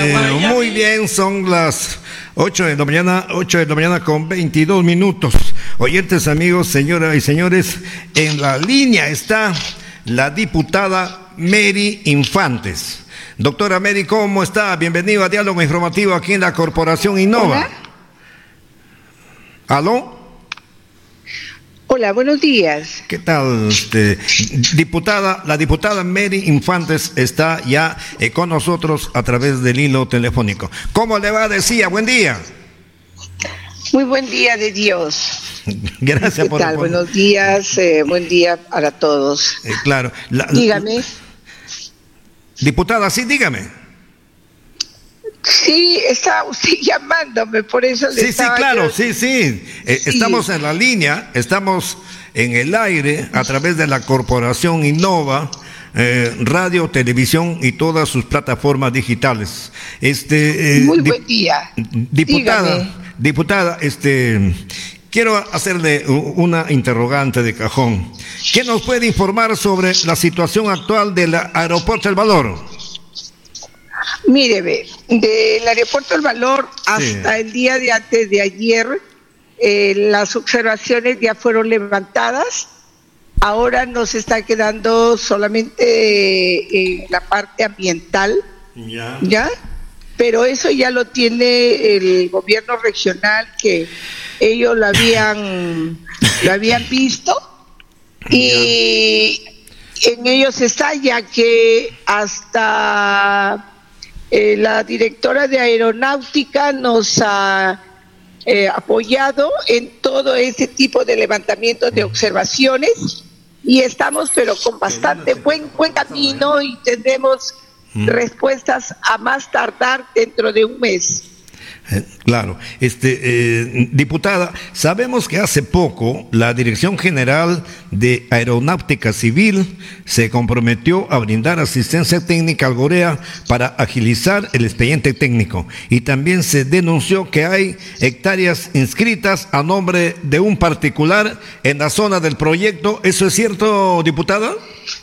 Muy bien, son las 8 de la mañana con 22 minutos. Oyentes, amigos, señoras y señores, en la línea está la diputada Mary Infantes. Doctora Mary, ¿cómo está? Bienvenido a Diálogo Informativo aquí en la Corporación Innova. Hola. ¿Aló? Hola, buenos días. ¿Qué tal, diputada? La diputada Mary Infantes está ya con nosotros a través del hilo telefónico. ¿Cómo le va? Decía, buen día. Muy buen día de Dios. Gracias por... ¿Qué tal? Buenos días, buen día para todos. Claro. Dígame. Diputada, sí, dígame. Sí, está usted llamándome, por eso le estaba... Sí, claro, yo... sí. Estamos en la línea, estamos en el aire a través de la Corporación Innova, radio, televisión y todas sus plataformas digitales. Muy buen día. Diputada, quiero hacerle una interrogante de cajón. ¿Qué nos puede informar sobre la situación actual del Aeropuerto El Valor? Mire, del Aeropuerto El Valor hasta el día de antes de ayer, las observaciones ya fueron levantadas. Ahora nos está quedando solamente la parte ambiental, ¿ya? Pero eso ya lo tiene el gobierno regional, que ellos lo habían visto, y en ellos está, ya que hasta la directora de Aeronáutica nos ha apoyado en todo ese tipo de levantamientos de observaciones, y estamos pero con bastante buen camino, y tendremos respuestas a más tardar dentro de un mes. Claro, diputada, sabemos que hace poco la Dirección General de Aeronáutica Civil se comprometió a brindar asistencia técnica al GOREA para agilizar el expediente técnico, y también se denunció que hay hectáreas inscritas a nombre de un particular en la zona del proyecto. ¿Eso es cierto, diputada?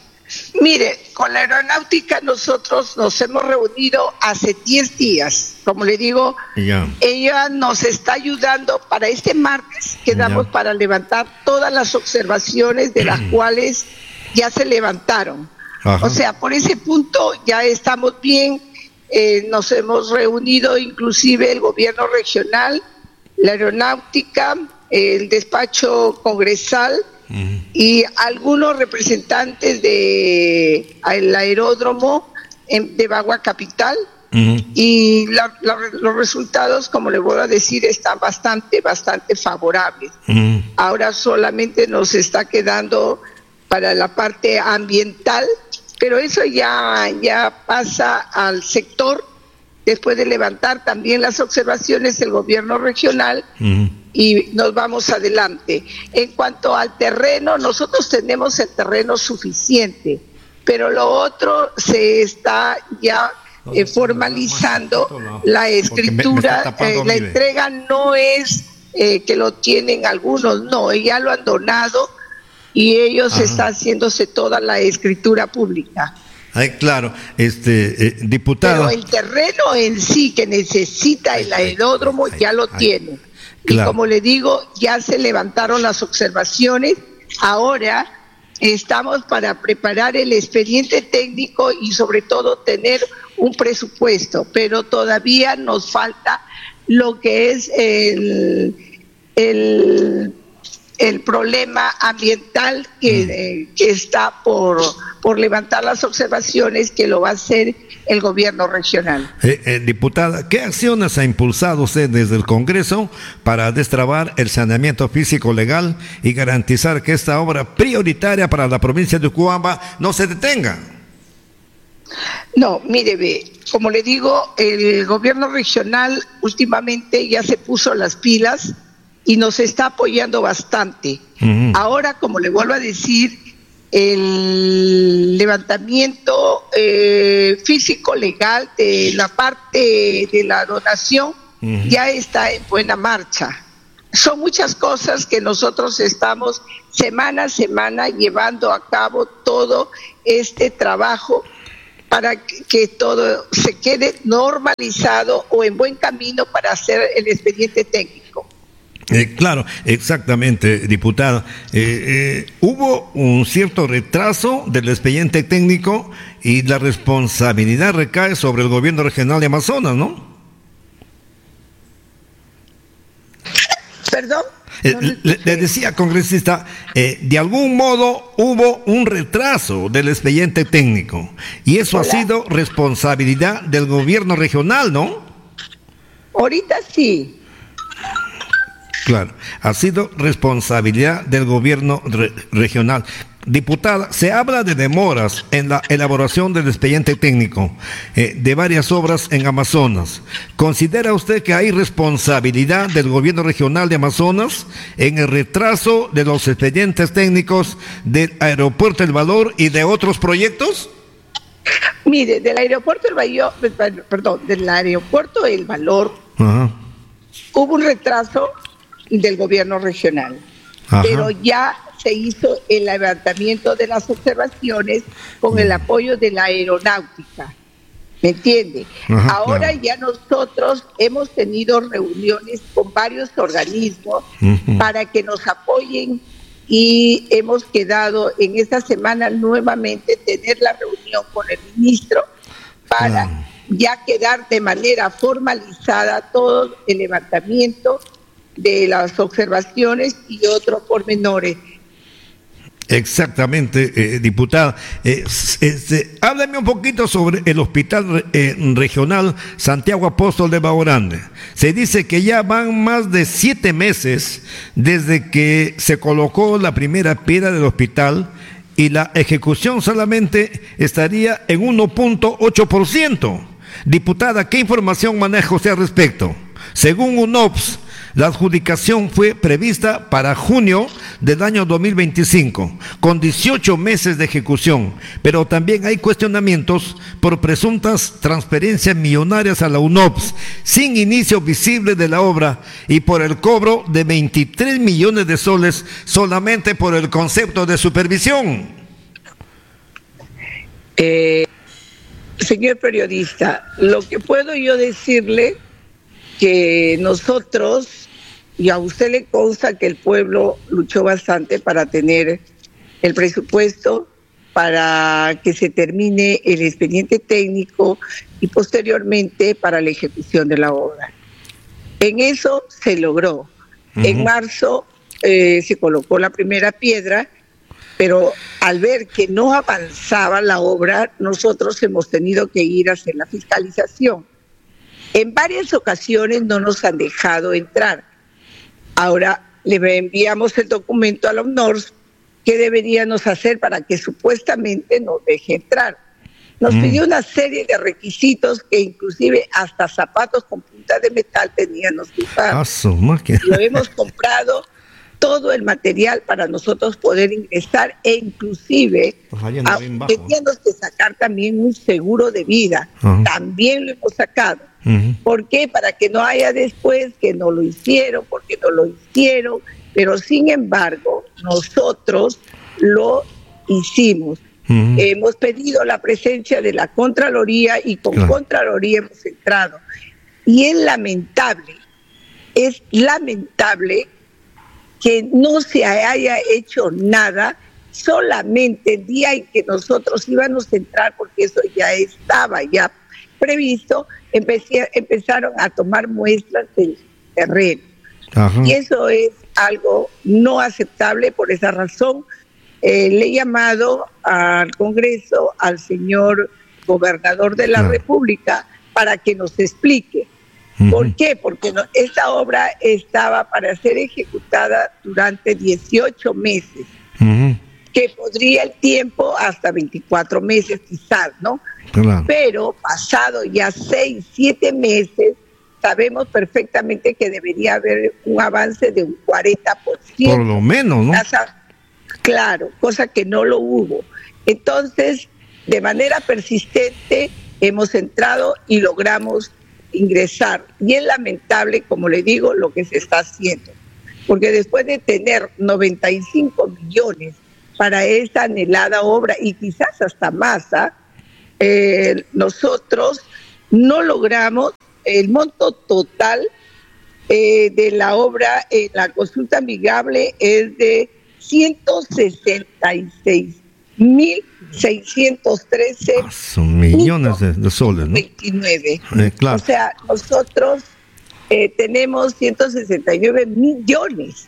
Mire, con la aeronáutica nosotros nos hemos reunido hace 10 días. Como le digo, ella nos está ayudando. Para este martes quedamos para levantar todas las observaciones de las cuales ya se levantaron. Ajá. O sea, por ese punto ya estamos bien. Nos hemos reunido inclusive el gobierno regional, la aeronáutica, el despacho congresal, y algunos representantes del aeródromo de Bagua Capital, y los resultados, como le voy a decir, están bastante favorables. Ahora solamente nos está quedando para la parte ambiental, pero eso ya pasa al sector después de levantar también las observaciones del gobierno regional, y nos vamos adelante. En cuanto al terreno, nosotros tenemos el terreno suficiente, pero lo otro se está ya formalizando la escritura. La entrega no es que lo tienen algunos, no, ya lo han donado, y ellos está haciéndose toda la escritura pública. Ay, claro, diputado. Pero el terreno en sí que necesita el aeródromo ya lo tiene. Claro. Y como le digo, ya se levantaron las observaciones. Ahora estamos para preparar el expediente técnico y sobre todo tener un presupuesto, pero todavía nos falta lo que es el problema ambiental que está por levantar las observaciones, que lo va a hacer el gobierno regional. Diputada, ¿qué acciones ha impulsado usted desde el Congreso para destrabar el saneamiento físico legal y garantizar que esta obra prioritaria para la provincia de Ucuaba no se detenga? No, mire, como le digo, el gobierno regional últimamente ya se puso las pilas y nos está apoyando bastante. Ahora, como le vuelvo a decir, el levantamiento físico legal de la parte de la donación ya está en buena marcha. Son muchas cosas que nosotros estamos semana a semana llevando a cabo todo este trabajo para que todo se quede normalizado o en buen camino para hacer el expediente técnico. Claro, exactamente, diputada. Hubo un cierto retraso del expediente técnico y la responsabilidad recae sobre el gobierno regional de Amazonas, ¿no? ¿Perdón? Le decía, congresista, de algún modo hubo un retraso del expediente técnico y eso ha sido responsabilidad del gobierno regional, ¿no? Ahorita sí. Claro, ha sido responsabilidad del gobierno regional. Diputada, se habla de demoras en la elaboración del expediente técnico de varias obras en Amazonas. ¿Considera usted que hay responsabilidad del gobierno regional de Amazonas en el retraso de los expedientes técnicos del Aeropuerto El Valor y de otros proyectos? Mire, del Aeropuerto El Valor, Ajá. Hubo un retraso del gobierno regional, Ajá. pero ya se hizo el levantamiento de las observaciones con el apoyo de la aeronáutica, ¿me entiende? Ajá, ahora claro. Ya nosotros hemos tenido reuniones con varios organismos para que nos apoyen y hemos quedado en esta semana nuevamente tener la reunión con el ministro para ya quedar de manera formalizada todo el levantamiento de las observaciones y otros pormenores. Exactamente, diputada. Háblame un poquito sobre el Hospital Regional Santiago Apóstol de Bahía Grande. Se dice que ya van más de 7 meses desde que se colocó la primera piedra del hospital y la ejecución solamente estaría en 1.8%. Diputada, ¿qué información maneja usted al respecto? Según UNOPS, la adjudicación fue prevista para junio del año 2025, con 18 meses de ejecución, pero también hay cuestionamientos por presuntas transferencias millonarias a la UNOPS, sin inicio visible de la obra y por el cobro de 23 millones de soles solamente por el concepto de supervisión. Señor periodista, lo que puedo yo decirle que nosotros, y a usted le consta que el pueblo luchó bastante para tener el presupuesto para que se termine el expediente técnico y posteriormente para la ejecución de la obra. En eso se logró. En marzo se colocó la primera piedra, pero al ver que no avanzaba la obra, nosotros hemos tenido que ir a hacer la fiscalización. En varias ocasiones no nos han dejado entrar. Ahora le enviamos el documento a la UNOPS que deberíamos hacer para que supuestamente nos deje entrar. Nos pidió una serie de requisitos que inclusive hasta zapatos con punta de metal teníamos que usar. Lo hemos comprado todo el material para nosotros poder ingresar e inclusive teníamos que sacar también un seguro de vida. También lo hemos sacado. ¿Por qué? Para que no haya después que no lo hicieron, porque no lo hicieron, pero sin embargo nosotros lo hicimos. Hemos pedido la presencia de la Contraloría y con Contraloría hemos entrado. Y es lamentable que no se haya hecho nada, solamente el día en que nosotros íbamos a entrar, porque eso ya estaba ya previsto, empezaron a tomar muestras del terreno. Y eso es algo no aceptable. Por esa razón le he llamado al Congreso, al señor gobernador de la República, para que nos explique. ¿Por qué? Porque esta obra estaba para ser ejecutada durante 18 meses, que podría el tiempo hasta 24 meses quizás, ¿no? Pero pasado ya 6, 7 meses, sabemos perfectamente que debería haber un avance de un 40%. Por lo menos, ¿no? Claro, cosa que no lo hubo. Entonces, de manera persistente, hemos entrado y logramos ingresar. Y es lamentable, como le digo, lo que se está haciendo. Porque después de tener 95 millones para esta anhelada obra, y quizás hasta más, nosotros no logramos el monto total de la obra en la consulta amigable es de 166.613 son millones de soles, ¿no? 29. Claro. O sea, nosotros tenemos 169 millones,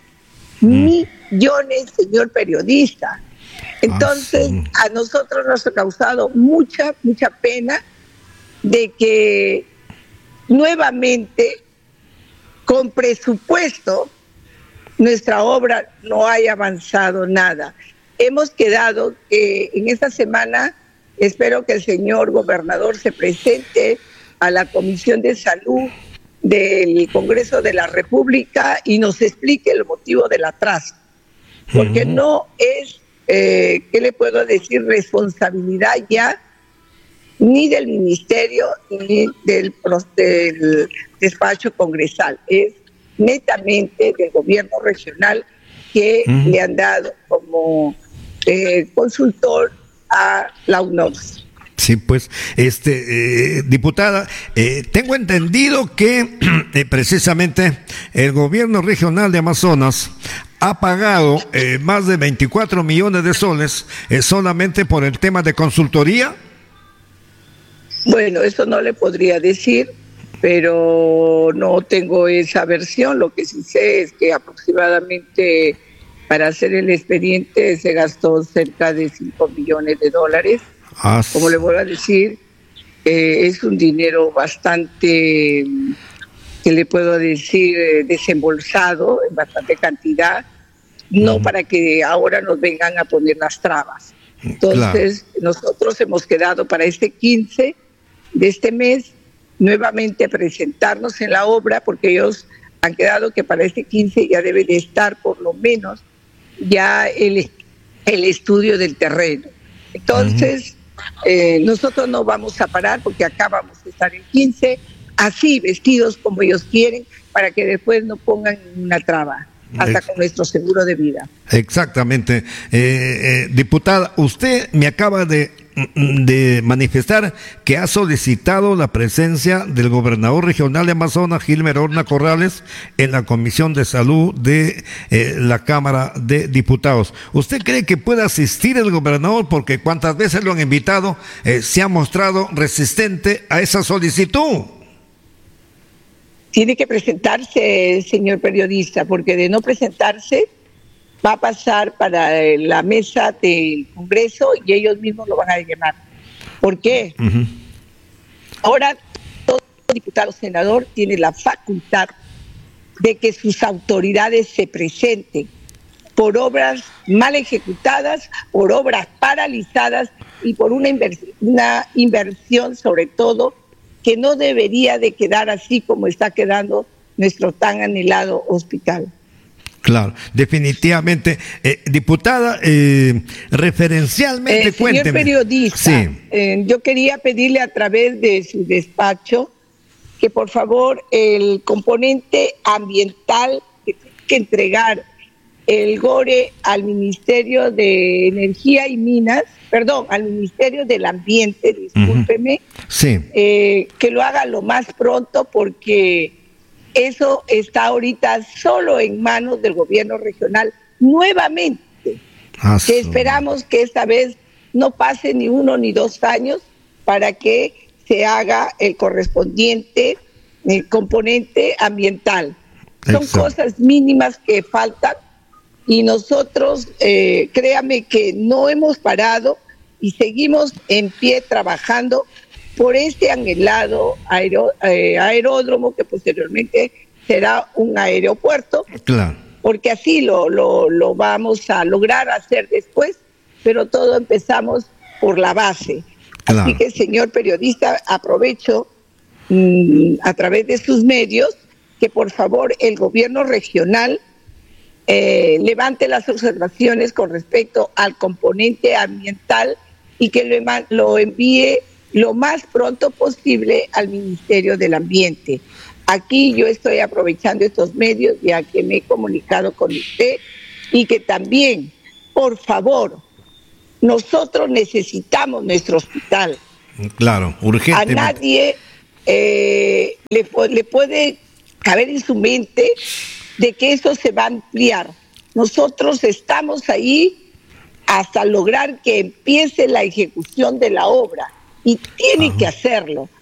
señor periodista. Entonces, a nosotros nos ha causado mucha pena de que nuevamente con presupuesto nuestra obra no haya avanzado nada. Hemos quedado que en esta semana espero que el señor gobernador se presente a la Comisión de Salud del Congreso de la República y nos explique el motivo del atraso, porque no es, ¿qué le puedo decir?, responsabilidad ya ni del ministerio ni del despacho congresal, es netamente del gobierno regional que le han dado como consultor a la UNOPS. Sí, pues, diputada, tengo entendido que precisamente el gobierno regional de Amazonas ha pagado más de 24 millones de soles solamente por el tema de consultoría. Bueno, eso no le podría decir, pero no tengo esa versión. Lo que sí sé es que aproximadamente para hacer el expediente se gastó cerca de 5 millones de dólares. Como le voy a decir, es un dinero bastante, que le puedo decir, desembolsado en bastante cantidad, no para que ahora nos vengan a poner las trabas. Entonces, nosotros hemos quedado para este 15 de este mes nuevamente presentarnos en la obra, porque ellos han quedado que para este 15 ya debe de estar por lo menos ya el estudio del terreno. Entonces, nosotros no vamos a parar porque acá vamos a estar el 15, así vestidos como ellos quieren, para que después no pongan una traba, hasta con nuestro seguro de vida. Exactamente. Diputada, usted me acaba de manifestar que ha solicitado la presencia del gobernador regional de Amazonas, Gilmer Horna Corrales, en la Comisión de Salud de la Cámara de Diputados. ¿Usted cree que puede asistir el gobernador? Porque cuantas veces lo han invitado, se ha mostrado resistente a esa solicitud. Tiene que presentarse, señor periodista, porque de no presentarse va a pasar para la mesa del Congreso y ellos mismos lo van a llamar. ¿Por qué? Ahora todo diputado o senador tiene la facultad de que sus autoridades se presenten por obras mal ejecutadas, por obras paralizadas y por una inversión sobre todo que no debería de quedar así como está quedando nuestro tan anhelado hospital. Claro, definitivamente. Diputada, referencialmente, cuénteme. Señor periodista, yo quería pedirle a través de su despacho que por favor el componente ambiental que tiene que entregar el GORE al Ministerio de Energía y Minas, perdón, al Ministerio del Ambiente, discúlpeme, que lo haga lo más pronto porque eso está ahorita solo en manos del gobierno regional nuevamente. Que esperamos que esta vez no pase ni 1 ni 2 años para que se haga el correspondiente componente ambiental. Son cosas mínimas que faltan y nosotros, créame que no hemos parado y seguimos en pie trabajando por este anhelado aeródromo que posteriormente será un aeropuerto, porque así lo vamos a lograr hacer después, pero todo empezamos por la base. Así que, señor periodista, aprovecho a través de sus medios que por favor el gobierno regional levante las observaciones con respecto al componente ambiental y que lo envíe lo más pronto posible al Ministerio del Ambiente. Aquí yo estoy aprovechando estos medios ya que me he comunicado con usted y que también, por favor, nosotros necesitamos nuestro hospital. Claro, urgente. A nadie le puede caber en su mente de que eso se va a ampliar. Nosotros estamos ahí hasta lograr que empiece la ejecución de la obra y tiene que hacerlo.